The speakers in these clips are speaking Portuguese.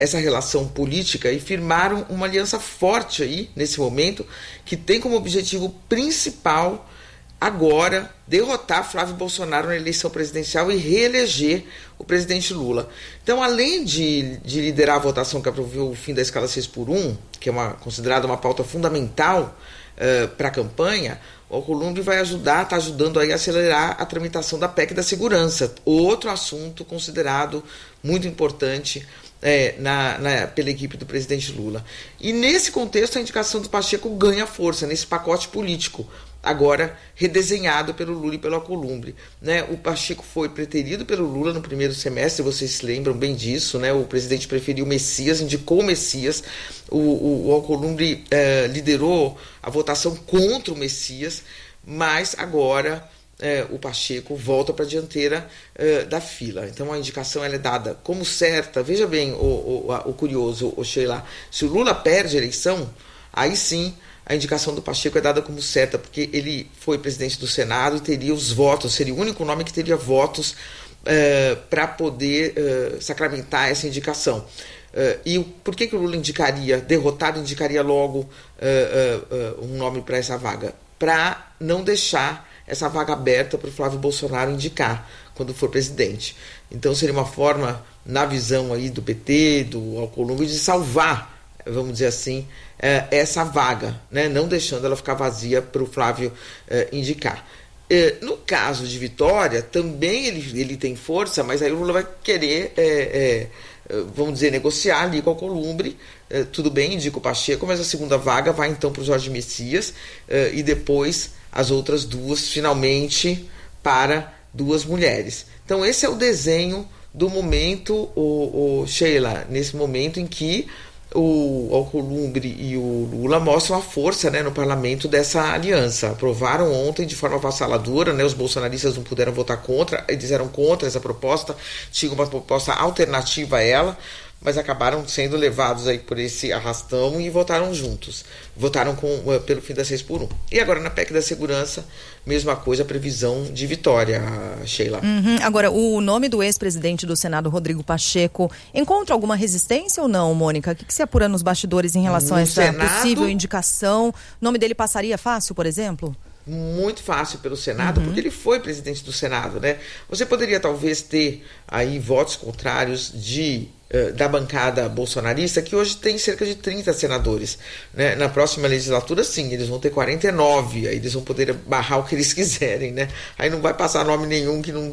essa relação política e firmaram uma aliança forte aí, nesse momento, que tem como objetivo principal agora derrotar Flávio Bolsonaro na eleição presidencial e reeleger o presidente Lula. Então, além de liderar a votação que aprovou o fim da escala 6x1, que é considerada uma pauta fundamental para a campanha, o Alcolumbre está ajudando aí a acelerar a tramitação da PEC da segurança, outro assunto considerado muito importante pela equipe do presidente Lula. E nesse contexto a indicação do Pacheco ganha força nesse pacote político, agora redesenhado pelo Lula e pelo Alcolumbre, né? O Pacheco foi preterido pelo Lula no primeiro semestre, vocês se lembram bem disso, né? O presidente preferiu o Messias, indicou o Messias, o Alcolumbre liderou a votação contra o Messias, mas agora o Pacheco volta para a dianteira da fila. Então a indicação ela é dada como certa. Veja bem o curioso, Sheila, se o Lula perde a eleição, aí sim a indicação do Pacheco é dada como certa, porque ele foi presidente do Senado e teria os votos, seria o único nome que teria votos para poder sacramentar essa indicação. E por que o Lula derrotado, indicaria logo um nome para essa vaga? Para não deixar essa vaga aberta para o Flávio Bolsonaro indicar quando for presidente. Então seria uma forma, na visão aí do PT, do Alcolumbre, de salvar, vamos dizer assim, essa vaga, né? Não deixando ela ficar vazia para o Flávio indicar. No caso de Vitória, também ele tem força, mas aí o Lula vai querer, vamos dizer, negociar ali com o Alcolumbre. Tudo bem, indica o Pacheco, mas a segunda vaga vai então para o Jorge Messias e depois as outras duas, finalmente, para duas mulheres. Então esse é o desenho do momento, Sheila, nesse momento em que o Alcolumbre e o Lula mostram a força, né, no parlamento dessa aliança. Aprovaram ontem de forma avassaladora, né, os bolsonaristas não puderam votar contra, eles eram contra essa proposta, tinha uma proposta alternativa a ela, mas acabaram sendo levados aí por esse arrastão e votaram juntos. Votaram pelo fim da 6x1. E agora na PEC da segurança, mesma coisa, previsão de vitória, Sheila. Agora, o nome do ex-presidente do Senado, Rodrigo Pacheco, encontra alguma resistência ou não, Mônica? O que se apura nos bastidores em relação a essa possível indicação? O nome dele passaria fácil, por exemplo? Muito fácil pelo Senado, porque ele foi presidente do Senado, né? Você poderia talvez ter aí votos contrários da bancada bolsonarista, que hoje tem cerca de 30 senadores, né? Na próxima legislatura, sim, eles vão ter 49, aí eles vão poder barrar o que eles quiserem, né? Aí não vai passar nome nenhum que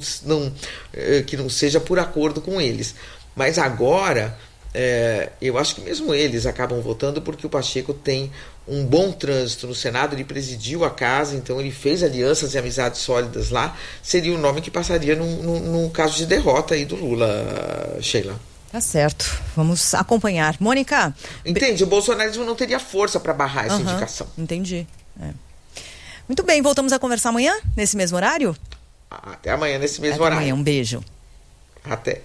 não seja por acordo com eles. Mas agora, eu acho que mesmo eles acabam votando, porque o Pacheco tem um bom trânsito no Senado, ele presidiu a casa, então ele fez alianças e amizades sólidas lá, seria o nome que passaria num caso de derrota aí do Lula, Sheila. Tá certo, vamos acompanhar. Mônica? Entende, o bolsonarismo não teria força para barrar essa indicação. Entendi. Muito bem, voltamos a conversar amanhã, nesse mesmo horário? Até amanhã, nesse mesmo horário. Amanhã, um beijo. Até.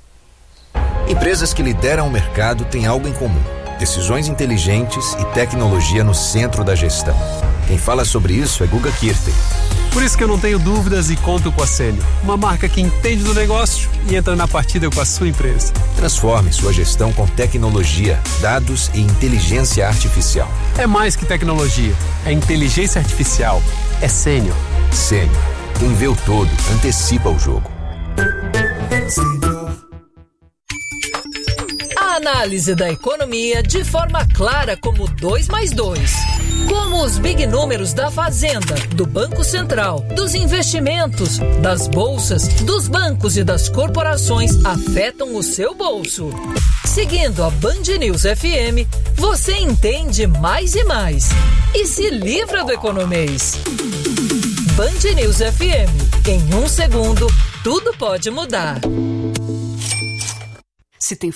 Empresas que lideram o mercado têm algo em comum: decisões inteligentes e tecnologia no centro da gestão. Quem fala sobre isso é Guga Kirten. Por isso que eu não tenho dúvidas e conto com a Sênior, uma marca que entende do negócio e entra na partida com a sua empresa. Transforme sua gestão com tecnologia, dados e inteligência artificial. É mais que tecnologia, é inteligência artificial, é Sênior. Sênior, quem vê o todo, antecipa o jogo. A análise da economia de forma clara como 2 mais 2. Como os big números da Fazenda, do Banco Central, dos investimentos, das bolsas, dos bancos e das corporações afetam o seu bolso. Seguindo a Band News FM, você entende mais e mais. E se livra do economês. Band News FM. Em 1 segundo, tudo pode mudar. Se tem